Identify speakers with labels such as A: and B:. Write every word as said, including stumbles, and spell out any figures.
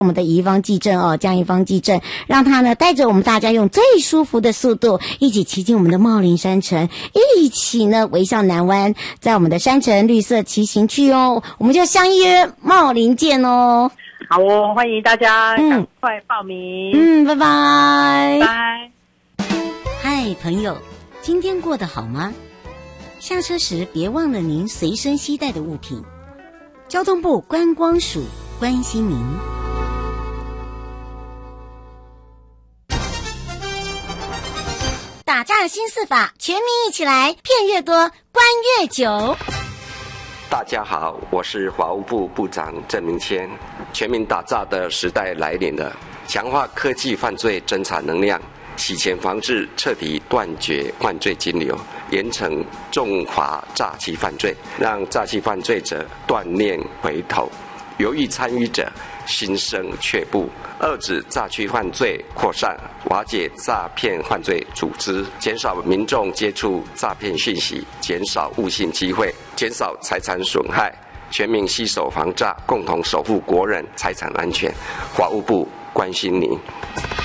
A: 我们的宜芳纪政哦，江宜芳纪政，让他呢带着我们大家用最舒服的速度，一起骑进我们的茂林山城，一起呢微笑南湾，在我们的山城绿色骑行区哦，我们就相约茂林见哦。
B: 好哦，欢迎大家赶快报名。
A: 嗯，拜拜。
B: 拜。
A: 嗨，朋友，今天过得好吗？下车时别忘了您随身携带的物品。交通部观光署关心您。打诈新四法，全民一起来，骗越多，关越久。
C: 大家好，我是法务部部长郑明谦。全民打诈的时代来临了，强化科技犯罪侦查能量，洗钱防治，彻底断绝犯罪金流，严惩重罚诈欺犯罪，让诈欺犯罪者断念回头，犹豫参与者心生却步，遏止诈欺犯罪扩散，瓦解诈骗犯罪组织，减少民众接触诈骗讯息，减少误信机会，减少财产损害，全民携手防诈，共同守护国人财产安全。法务部关心您。